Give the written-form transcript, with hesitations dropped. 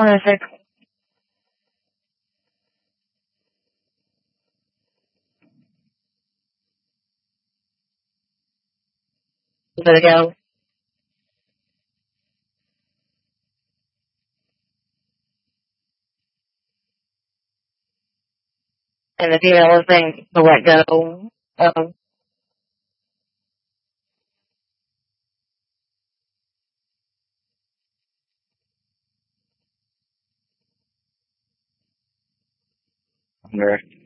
106. Let it go. And the female was saying to let go of. Her.